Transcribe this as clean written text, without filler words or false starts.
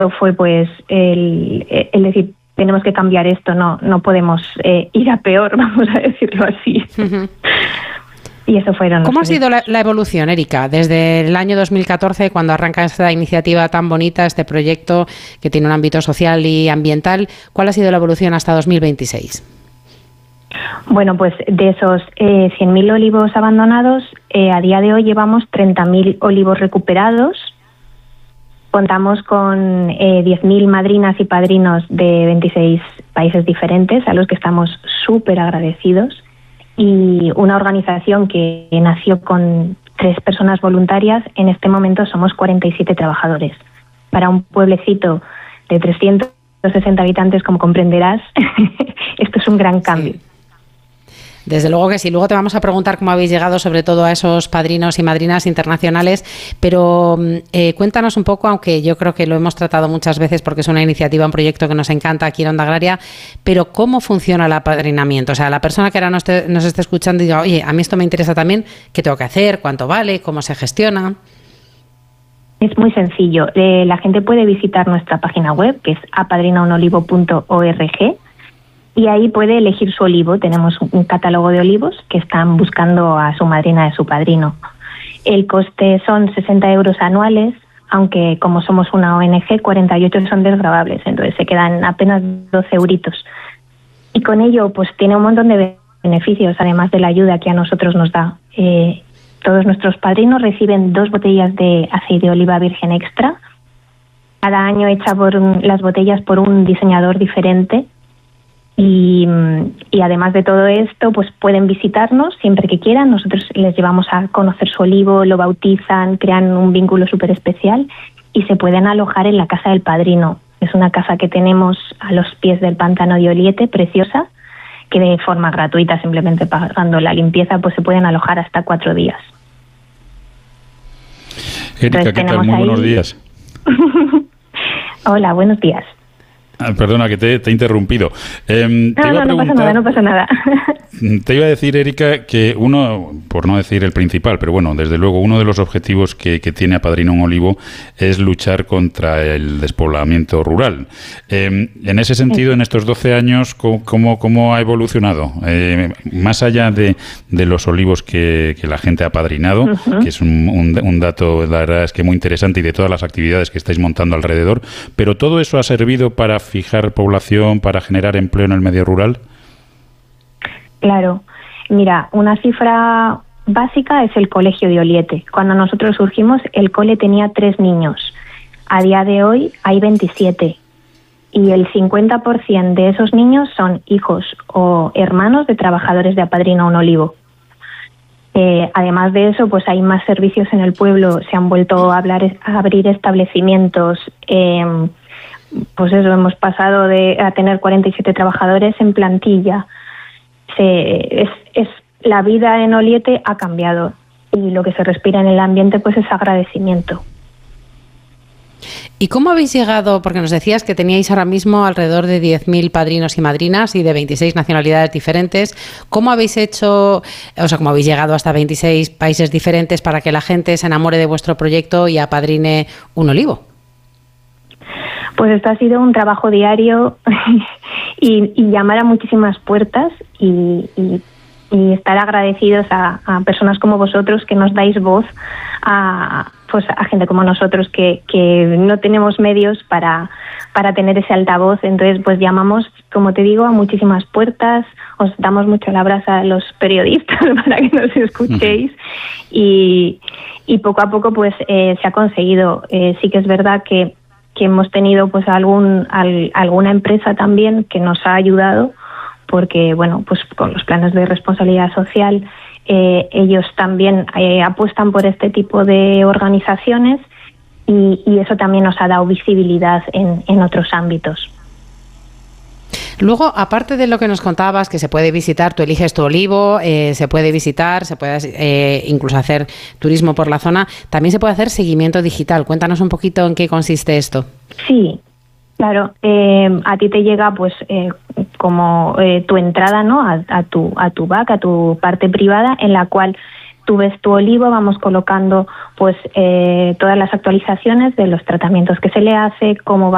fue pues el decir, tenemos que cambiar esto, no podemos ir a peor, vamos a decirlo así. Uh-huh. Y eso fueron. ¿Cómo ha sido la evolución, Erika, desde el año 2014, cuando arranca esta iniciativa tan bonita, este proyecto que tiene un ámbito social y ambiental? ¿Cuál ha sido la evolución hasta 2026? Bueno, pues de esos 100.000 olivos abandonados, a día de hoy llevamos 30.000 olivos recuperados. Contamos con 10.000 madrinas y padrinos de 26 países diferentes, a los que estamos súper agradecidos. Y una organización que nació con 3 personas voluntarias, en este momento somos 47 trabajadores. Para un pueblecito de 360 habitantes, como comprenderás, esto es un gran cambio. Sí. Desde luego que sí. Luego te vamos a preguntar cómo habéis llegado sobre todo a esos padrinos y madrinas internacionales, pero cuéntanos un poco, aunque yo creo que lo hemos tratado muchas veces porque es una iniciativa, un proyecto que nos encanta aquí en Onda Agraria, pero ¿cómo funciona el apadrinamiento? O sea, la persona que ahora nos esté escuchando y diga, oye, a mí esto me interesa también, ¿qué tengo que hacer? ¿Cuánto vale? ¿Cómo se gestiona? Es muy sencillo. La gente puede visitar nuestra página web, que es apadrinaunolivo.org, y ahí puede elegir su olivo. Tenemos un catálogo de olivos que están buscando a su madrina y a su padrino. El coste son 60 euros anuales, aunque como somos una ONG, 48 son desgravables, entonces se quedan apenas 12 euritos. Y con ello pues tiene un montón de beneficios, además de la ayuda que a nosotros nos da. Todos nuestros padrinos reciben 2 botellas de aceite de oliva virgen extra, cada año hecha las botellas por un diseñador diferente. Y además de todo esto, pues pueden visitarnos siempre que quieran. Nosotros les llevamos a conocer su olivo, lo bautizan, crean un vínculo súper especial y se pueden alojar en la casa del padrino. Es una casa que tenemos a los pies del pantano de Oliete, preciosa, que de forma gratuita, simplemente pagando la limpieza, pues se pueden alojar hasta 4 días. Erika, ¿qué tal? Muy buenos días. Hola, buenos días. Perdona que te he interrumpido. No pasa nada. Te iba a decir, Erika, que uno, por no decir el principal, pero bueno, desde luego uno de los objetivos que tiene Apadrina un Olivo es luchar contra el despoblamiento rural. En ese sentido, en estos 12 años, ¿cómo ha evolucionado? Más allá de los olivos que la gente ha apadrinado, uh-huh, que es un dato, la verdad es que muy interesante, y de todas las actividades que estáis montando alrededor, pero todo eso ha servido para fijar población, para generar empleo en el medio rural. Claro. Mira, una cifra básica es el colegio de Oliete. Cuando nosotros surgimos, el cole tenía 3 niños. A día de hoy hay 27. Y el 50% de esos niños son hijos o hermanos de trabajadores de Apadrina un Olivo. Además de eso, pues hay más servicios en el pueblo. Se han vuelto a abrir establecimientos. Pues eso, hemos pasado a tener 47 trabajadores en plantilla. La vida en Oliete ha cambiado y lo que se respira en el ambiente pues es agradecimiento. ¿Y cómo habéis llegado? Porque nos decías que teníais ahora mismo alrededor de 10.000 padrinos y madrinas y de 26 nacionalidades diferentes. ¿Cómo habéis hecho, cómo habéis llegado hasta 26 países diferentes para que la gente se enamore de vuestro proyecto y apadrine un olivo? Pues esto ha sido un trabajo diario y llamar a muchísimas puertas y estar agradecidos a personas como vosotros que nos dais voz a gente como nosotros que no tenemos medios para tener ese altavoz. Entonces pues llamamos, como te digo, a muchísimas puertas, os damos mucho la brasa a los periodistas para que nos escuchéis y poco a poco pues se ha conseguido. Sí que es verdad que hemos tenido pues alguna empresa también que nos ha ayudado, porque bueno, pues con los planes de responsabilidad social ellos también apuestan por este tipo de organizaciones y eso también nos ha dado visibilidad en otros ámbitos. Luego, aparte de lo que nos contabas, que se puede visitar, tú eliges tu olivo, se puede visitar, se puede incluso hacer turismo por la zona, también se puede hacer seguimiento digital. Cuéntanos un poquito en qué consiste esto. Sí, claro. A ti te llega pues como tu entrada, ¿no? a tu back, a tu parte privada, en la cual tú ves tu olivo, vamos colocando pues todas las actualizaciones de los tratamientos que se le hace, cómo va